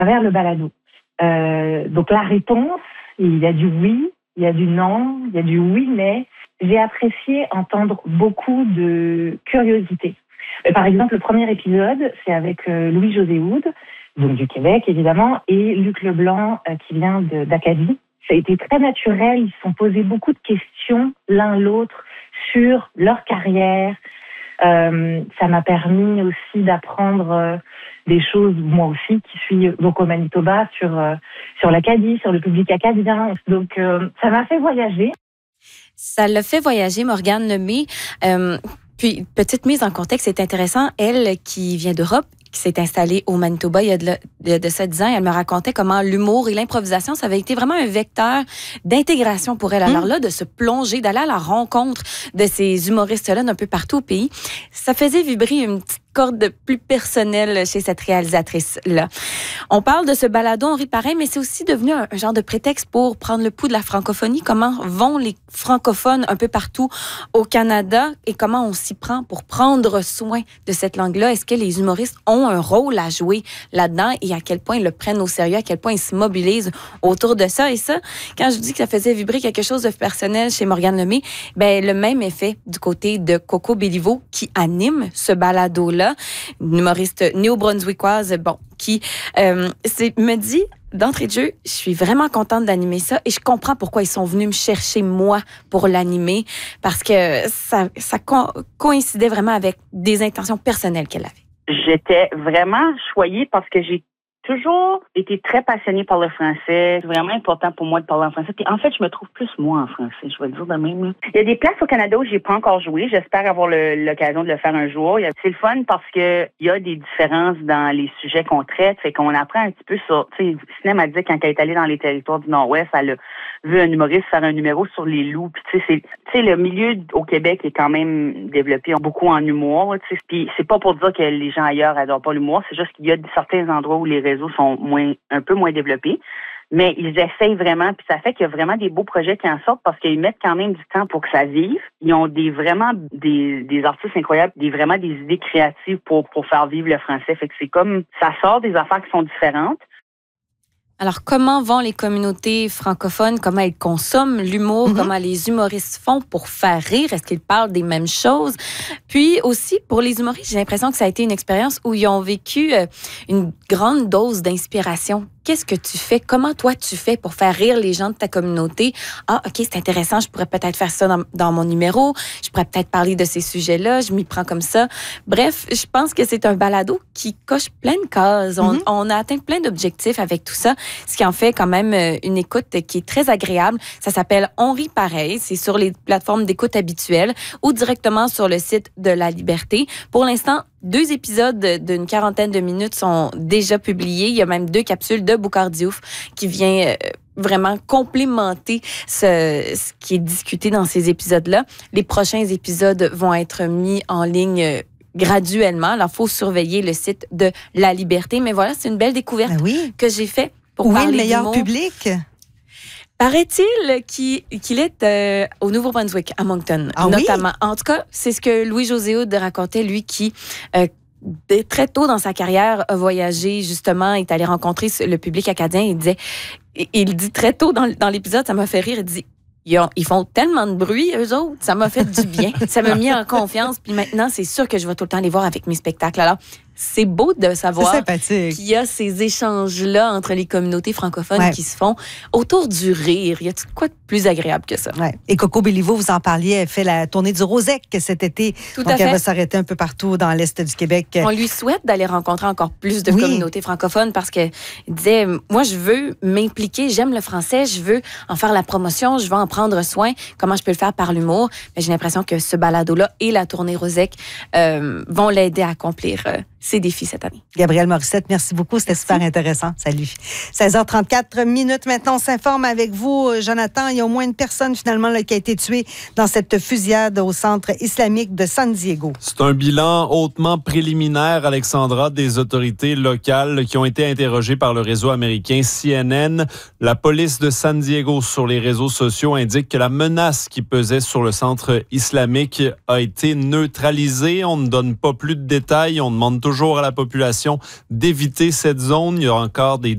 travers le balado. Donc la réponse, il y a du oui, il y a du non, il y a du oui, mais j'ai apprécié entendre beaucoup de curiosité. Par exemple, le premier épisode, c'est avec Louis-José Houd, donc du Québec évidemment, et Luc Leblanc qui vient d'Acadie. Ça a été très naturel, ils se sont posés beaucoup de questions l'un l'autre sur leur carrière. Ça m'a permis aussi d'apprendre des choses, moi aussi, qui suis donc au Manitoba, sur l'Acadie, sur le public acadien. Donc, ça m'a fait voyager. Ça l'a fait voyager, Morgane Lemay. Puis, petite mise en contexte, c'est intéressant. Elle, qui vient d'Europe, qui s'est installée au Manitoba il y a de ça 10 ans, elle me racontait comment l'humour et l'improvisation, ça avait été vraiment un vecteur d'intégration pour elle. Alors là, de se plonger, d'aller à la rencontre de ces humoristes-là d'un peu partout au pays, ça faisait vibrer une petite corde plus personnelle chez cette réalisatrice-là. On parle de ce balado, on rit pareil, mais c'est aussi devenu un genre de prétexte pour prendre le pouls de la francophonie. Comment vont les francophones un peu partout au Canada et comment on s'y prend pour prendre soin de cette langue-là? Est-ce que les humoristes ont un rôle à jouer là-dedans et à quel point ils le prennent au sérieux, à quel point ils se mobilisent autour de ça? Et ça, quand je dis que ça faisait vibrer quelque chose de personnel chez Morgane Lemay, ben le même effet du côté de Coco Béliveau qui anime ce balado-là, une humoriste néo-brunswickoise, qui me dit d'entrée de jeu, je suis vraiment contente d'animer ça et je comprends pourquoi ils sont venus me chercher, moi, pour l'animer, parce que ça coïncidait vraiment avec des intentions personnelles qu'elle avait. J'étais vraiment choyée parce que j'ai toujours été très passionnée par le français. C'est vraiment important pour moi de parler en français. Puis en fait, je me trouve plus moi en français, je vais le dire de même. Il y a des places au Canada où j'ai pas encore joué. J'espère avoir l'occasion de le faire un jour. C'est le fun parce que il y a des différences dans les sujets qu'on traite. Fait qu'on apprend un petit peu sur, tu sais, Sinem a dit quand elle est allée dans les territoires du Nord-Ouest, elle a vu un humoriste faire un numéro sur les loups. Puis tu sais, le milieu au Québec est quand même développé beaucoup en humour. Tu sais, puis c'est pas pour dire que les gens ailleurs adorent pas l'humour. C'est juste qu'il y a certains endroits où les réseaux sont un peu moins développés. Mais ils essayent vraiment, puis ça fait qu'il y a vraiment des beaux projets qui en sortent parce qu'ils mettent quand même du temps pour que ça vive. Ils ont vraiment des artistes incroyables, vraiment des idées créatives pour faire vivre le français. Fait que c'est comme, ça sort des affaires qui sont différentes. Alors, comment vont les communautés francophones? Comment elles consomment l'humour? Comment les humoristes font pour faire rire? Est-ce qu'ils parlent des mêmes choses? Puis aussi, pour les humoristes, j'ai l'impression que ça a été une expérience où ils ont vécu une grande dose d'inspiration. Qu'est-ce que tu fais? Comment toi, tu fais pour faire rire les gens de ta communauté? Ah, OK, c'est intéressant, je pourrais peut-être faire ça dans mon numéro. Je pourrais peut-être parler de ces sujets-là. Je m'y prends comme ça. Bref, je pense que c'est un balado qui coche plein de cases. On a atteint plein d'objectifs avec tout ça, ce qui en fait quand même une écoute qui est très agréable. Ça s'appelle On rit pareil. C'est sur les plateformes d'écoute habituelles ou directement sur le site de La Liberté. Pour l'instant, 2 épisodes d'une 40aine de minutes sont déjà publiés. Il y a même 2 capsules de Boucard Diouf qui vient vraiment complémenter ce qui est discuté dans ces épisodes-là. Les prochains épisodes vont être mis en ligne graduellement. Alors, il faut surveiller le site de La Liberté. Mais voilà, c'est une belle découverte que j'ai faite pour parler le meilleur d'humour. Public? Paraît-il qu'il est au Nouveau-Brunswick, à Moncton, notamment. Oui? En tout cas, c'est ce que Louis-José Houd racontait, lui qui, très tôt dans sa carrière, a voyagé, justement, est allé rencontrer le public acadien. Il dit très tôt dans l'épisode, ça m'a fait rire, il dit ils font tellement de bruit, eux autres, ça m'a fait du bien. Ça m'a mis en confiance. Puis maintenant, c'est sûr que je vais tout le temps les voir avec mes spectacles. Alors, c'est beau de savoir qu'il y a ces échanges-là entre les communautés francophones qui se font autour du rire. Y a-t-il quoi de plus agréable que ça? Ouais. Et Coco Béliveau, vous en parliez, elle fait la tournée du Rosec cet été. Tout donc, à fait. Elle va s'arrêter un peu partout dans l'Est du Québec. On lui souhaite d'aller rencontrer encore plus de communautés francophones parce qu'il disait, moi, je veux m'impliquer, j'aime le français, je veux en faire la promotion, je veux en prendre soin. Comment je peux le faire par l'humour? Mais j'ai l'impression que ce balado-là et la tournée Rosec vont l'aider à accomplir ses défis cette année. Gabrielle Morissette, merci beaucoup. C'était super intéressant. Salut. 16h34 minutes. Maintenant, on s'informe avec vous, Jonathan. Il y a au moins une personne, finalement, là, qui a été tuée dans cette fusillade au centre islamique de San Diego. C'est un bilan hautement préliminaire, Alexandra, des autorités locales qui ont été interrogées par le réseau américain CNN. La police de San Diego, sur les réseaux sociaux, indique que la menace qui pesait sur le centre islamique a été neutralisée. On ne donne pas plus de détails. On demande toujours à la population d'éviter cette zone. Il y a encore des